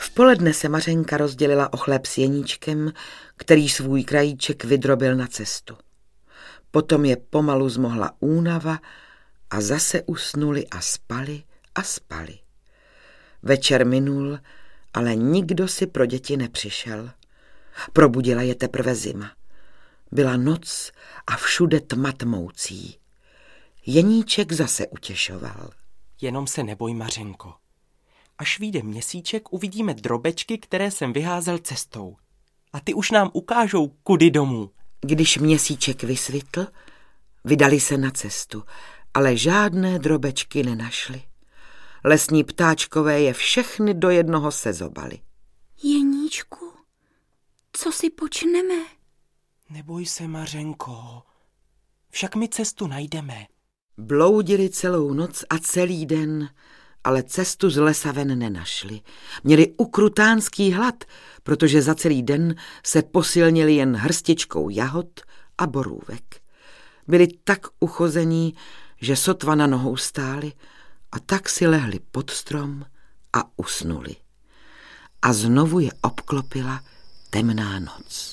V poledne se Mařenka rozdělila o chléb s Jeníčkem, který svůj krajíček vydrobil na cestu. Potom je pomalu zmohla únava a zase usnuli a spali a spali. Večer minul, ale nikdo si pro děti nepřišel. Probudila je teprve zima. Byla noc a všude tma tmoucí. Jeníček zase utěšoval. Jenom se neboj, Mařenko. Až vyjde měsíček, uvidíme drobečky, které jsem vyházel cestou. A ty už nám ukážou, kudy domů. Když měsíček vysvitl, vydali se na cestu, ale žádné drobečky nenašli. Lesní ptáčkové je všechny do jednoho sezobali. Jeníčku, co si počneme? Neboj se, Mařenko, však my cestu najdeme. Bloudili celou noc a celý den, ale cestu z lesa ven nenašli. Měli ukrutánský hlad, protože za celý den se posilnili jen hrstičkou jahod a borůvek. Byli tak uchození, že sotva na nohou stáli a tak si lehli pod strom a usnuli. A znovu je obklopila temná noc.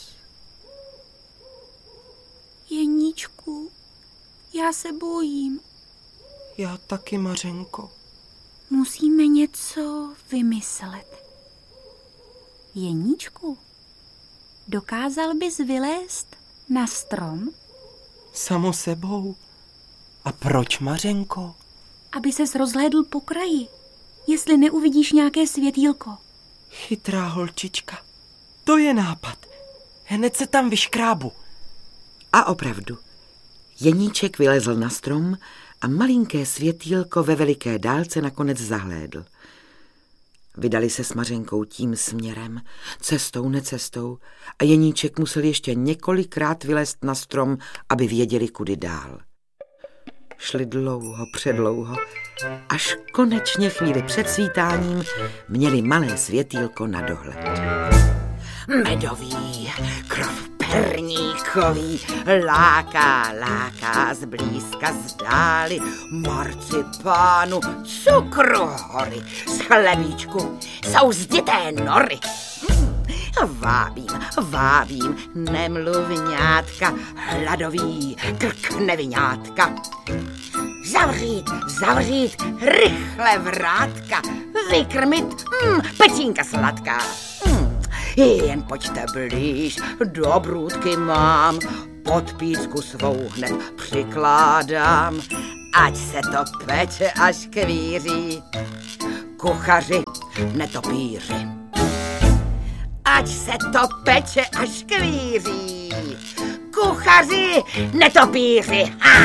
Jeníčku, já se bojím. Já taky, Mařenko. Musíme něco vymyslet. Jeníčku, dokázal bys vylézt na strom? Samo sebou. A proč, Mařenko? Aby ses rozhlédl po kraji, jestli neuvidíš nějaké světýlko. Chytrá holčička. To je nápad. Hned se tam vyškrábu. A opravdu, Jeníček vylezl na strom a malinké světýlko ve veliké dálce nakonec zahlédl. Vydali se s Mařenkou tím směrem, cestou, necestou, a Jeníček musel ještě několikrát vylézt na strom, aby věděli, kudy dál. Šli dlouho, předlouho, až konečně chvíli před svítáním měli malé světýlko na dohled. Medový, krov perníkový, láká zblízka zdáli, marcipánu, cukru hory, z chlebíčku jsou zdité nory. Vábím, nemluvňátka, hladový krk neviňátka. Zavřít, rychle vrátka, vykrmit, pecínka sladká. Jen pojďte blíž, do brůdky mám, pod pícku svou hned přikládám, ať se to peče až kvíří, kuchaři netopíři. Ať se to peče až kvíří, kuchaři netopíři.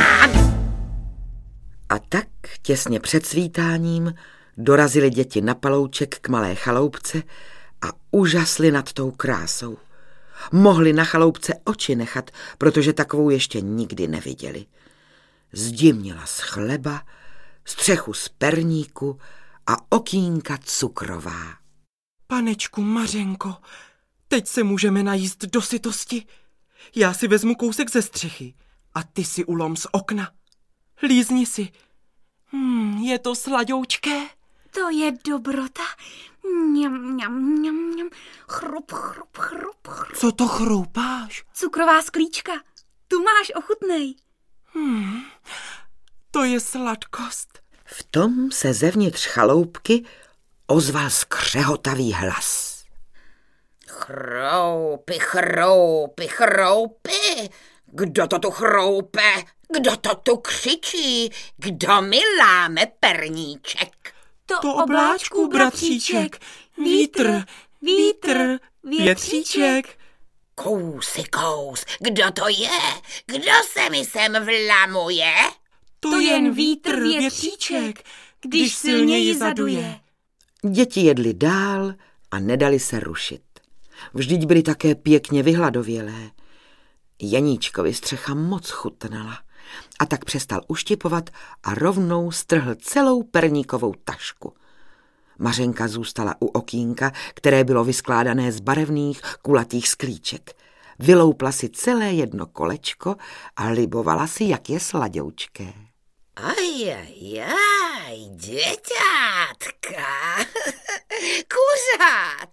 A tak těsně před svítáním dorazili děti na palouček k malé chaloupce a úžasli nad tou krásou. Mohli na chaloupce oči nechat, protože takovou ještě nikdy neviděli. Zdi měla z chleba, střechu z perníku a okýnka cukrová. Panečku Mařenko, teď se můžeme najíst do sytosti. Já si vezmu kousek ze střechy a ty si ulom z okna. Lízni si. Je to sladoučké. To je dobrota. Mňam. Chrup. Co to chroupáš? Cukrová sklíčka. Tu máš, ochutnej. To je sladkost. V tom se zevnitř chaloupky ozval skřehotavý hlas. Chroupy. Kdo to tu chroupe? Kdo to tu křičí? Kdo mi láme perníček? To obláčku, bratříček. Vítr, větříček. Kous, kdo to je? Kdo se mi sem vlamuje? To jen vítr, větříček, když silněji zaduje. Děti jedli dál a nedali se rušit. Vždyť byly také pěkně vyhladovělé. Jeníčkovi střecha moc chutnala a tak přestal uštěpovat a rovnou strhl celou perníkovou tašku. Mařenka zůstala u okýnka, které bylo vyskládané z barevných kulatých sklíček. Vyloupla si celé jedno kolečko a libovala si, jak je sladoučké. Ajajaj, děťátka, kuřátka,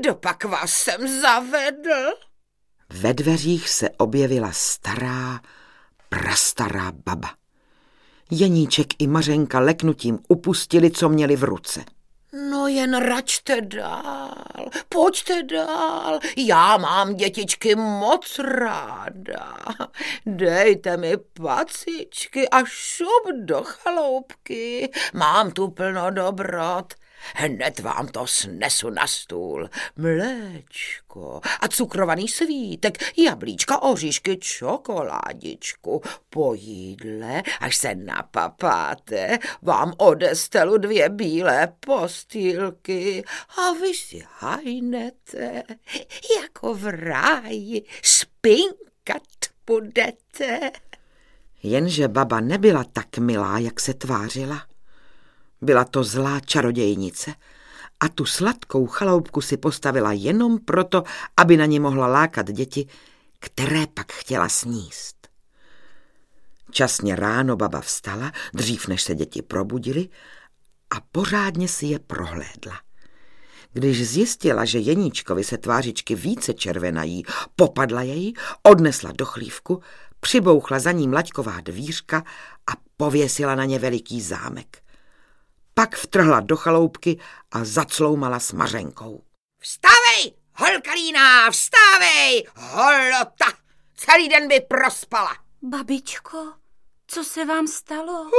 kdopak vás sem zavedl? Ve dveřích se objevila stará, prastará baba. Jeníček i Mařenka leknutím upustili, co měli v ruce. No jen račte dál, pojďte dál, já mám dětičky moc ráda. Dejte mi pacičky a šup do chaloupky, mám tu plno dobrot. Hned vám to snesu na stůl. Mléčko a cukrovaný svítek, jablíčka, oříšky, čokoládičku. Po jídle, až se napapáte, vám odestelu 2 bílé postýlky a vy si hajnete, jako v ráji špinkat budete. Jenže baba nebyla tak milá, jak se tvářila. Byla to zlá čarodějnice a tu sladkou chaloupku si postavila jenom proto, aby na ně mohla lákat děti, které pak chtěla sníst. Časně ráno baba vstala, dřív než se děti probudily, a pořádně si je prohlédla. Když zjistila, že Jeníčkovi se tvářičky více červenají, popadla jej, odnesla do chlívku, přibouchla za ním laťková dvířka a pověsila na ně veliký zámek. Pak vtrhla do chaloupky a zacloumala s Mařenkou. Vstávej, holka líná, vstávej, holota, celý den by prospala. Babičko, co se vám stalo?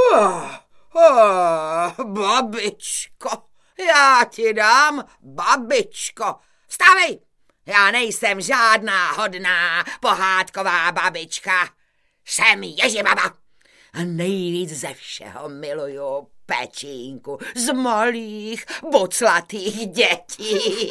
Babičko, já ti dám, babičko. Vstávej, já nejsem žádná hodná pohádková babička. Jsem Ježibaba a nejvíc ze všeho miluju pečínku z malých boclatých dětí.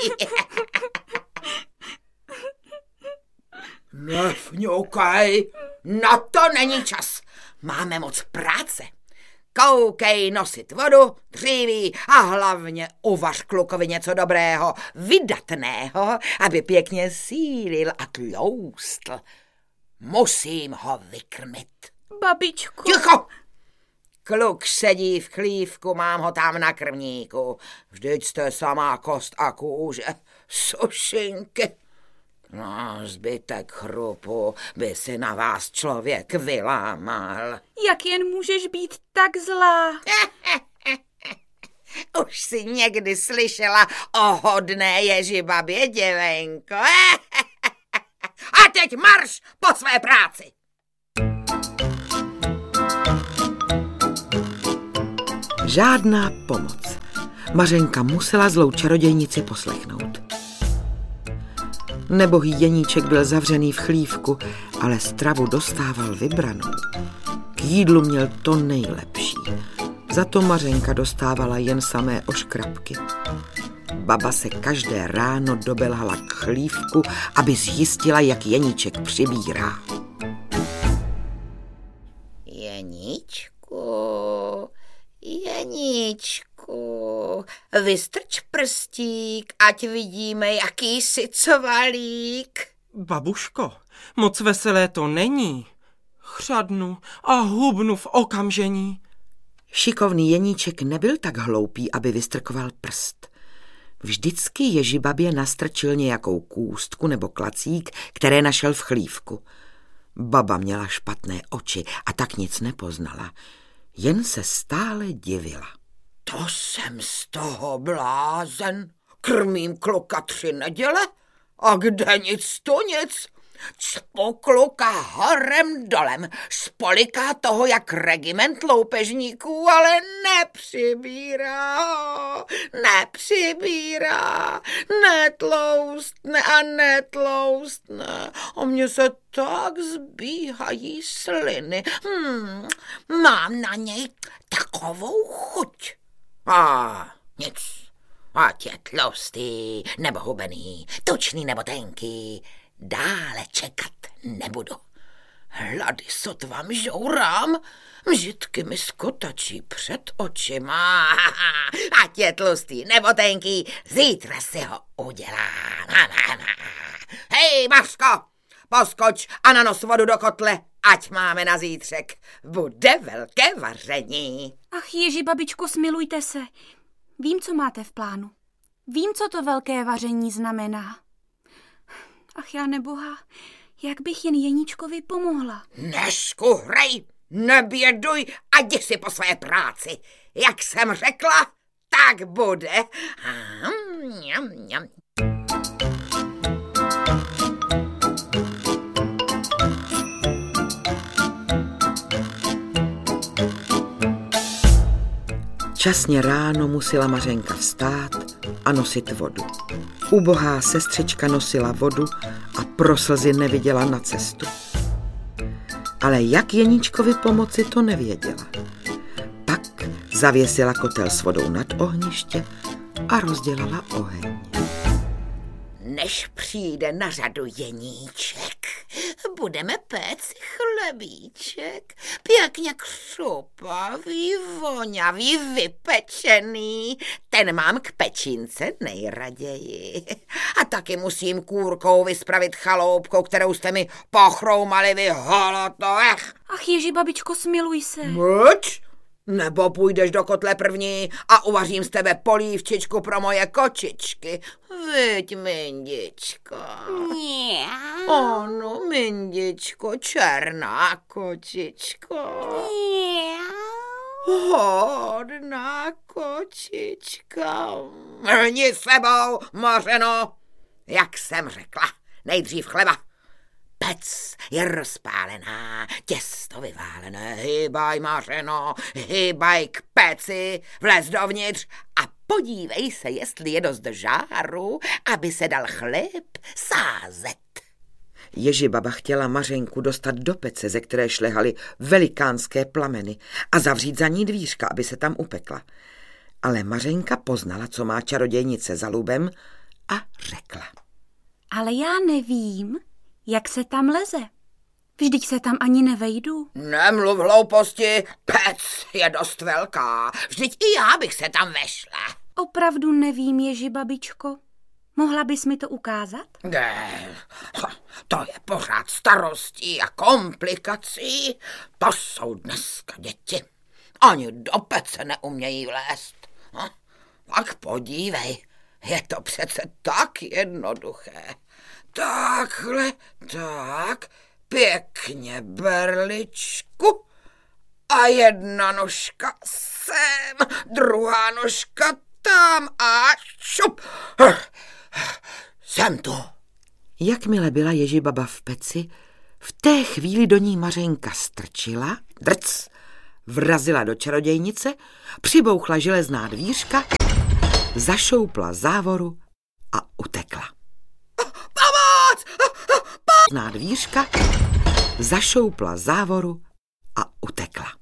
Nefňukaj, na to není čas. Máme moc práce. Koukej nosit vodu, dříví a hlavně uvař klukovi něco dobrého, vydatného, aby pěkně sílil a tloustl. Musím ho vykrmit. Babičko. Ticho! Kluk sedí v chlívku, mám ho tam na krmníku. Vždyť jste samá kost a kůže, sušinky. No, zbytek chrupu by si na vás člověk vylámal. Jak jen můžeš být tak zlá? Už jsi někdy slyšela o hodné Ježibabě, děvenko? A teď marš po své práci! Žádná pomoc. Mařenka musela zlou čarodějnici poslechnout. Nebohý Jeníček byl zavřený v chlívku, ale stravu dostával vybranou. K jídlu měl to nejlepší. Za to Mařenka dostávala jen samé oškrapky. Baba se každé ráno dobelhala k chlívku, aby zjistila, jak Jeníček přibírá. Jeníčku, vystrč prstík, ať vidíme, jaký jsi covalík. Babuško, moc veselé to není. Chřadnu a hubnu v okamžení. Šikovný Jeníček nebyl tak hloupý, aby vystrkoval prst. Vždycky Ježibabě nastrčil nějakou kůstku nebo klacík, které našel v chlívku. Baba měla špatné oči a tak nic nepoznala. Jen se stále divila. To jsem z toho blázen. Krmím kluka 3 neděle a kde nic tu nic. Cpu kluka horem dolem, spoliká toho jak regiment loupežníků, ale nepřibírá, netloustne a netloustne. A mně se tak zbíhají sliny. Mám na něj takovou chuť. A nic, ať je tlustý nebo hubený, tučný nebo tenký, dále čekat nebudu. Hlady sotva mžourám, mžitky mi skotačí před očima. Ať je tlustý nebo tenký, zítra si ho udělám. Hej, Mařko, poskoč a nanos vodu do kotle, ať máme na zítřek. Bude velké vaření. Ach, Ježibabičko, smilujte se. Vím, co máte v plánu. Vím, co to velké vaření znamená. Ach já neboha, jak bych jen Jeníčkovi pomohla. Neškuhrej, neběduj a jdi si po své práci. Jak jsem řekla, tak bude. Časně ráno musela Mařenka vstát a nosit vodu. Ubohá sestřička nosila vodu a pro slzy neviděla na cestu. Ale jak Jeníčkovi pomoci, to nevěděla. Pak zavěsila kotel s vodou nad ohniště a rozdělala oheň. Než přijde na řadu Jeníček, budeme péct chlebíček. Pěkně křupavý, voňavý, vypečený. Ten mám k pečince nejraději. A taky musím kůrkou vyspravit chaloupkou, kterou jste mi pochroumali vy holotové. Ach Ježi, babičko, smiluj se. Buď? Nebo půjdeš do kotle první a uvařím z tebe polívčičku pro moje kočičky. Vyď, Mindičko. Ano, Mindičko, černá kočičko. Hodná kočička. Mrni sebou, Mařeno. Jak jsem řekla, nejdřív chleba. Pec je rozpálená, těsto vyválené, hýbaj, Mařeno, hýbaj k peci, vlez dovnitř a podívej se, jestli je dost žáru, aby se dal chléb sázet. Ježibaba chtěla Mařenku dostat do pece, ze které šlehaly velikánské plameny a zavřít za ní dvířka, aby se tam upekla. Ale Mařenka poznala, co má čarodějnice za lubem a řekla. Ale já nevím, jak se tam leze. Vždyť se tam ani nevejdu. Nemluv hlouposti, pec je dost velká. Vždyť i já bych se tam vešla. Opravdu nevím, Ježi, babičko. Mohla bys mi to ukázat? Ne, to je pořád starostí a komplikací. To jsou dneska děti. Ani do pece neumějí vlézt. Tak podívej, je to přece tak jednoduché. Takhle, tak, pěkně berličku a jedna nožka sem, druhá nožka tam a šup, jsem tu. Jakmile byla Ježibaba v peci, v té chvíli do ní Mařenka strčila, drc, vrazila do čarodějnice, přibouchla železná dvířka, zašoupla závoru a utekla. Dvířka, zašoupla závoru a utekla.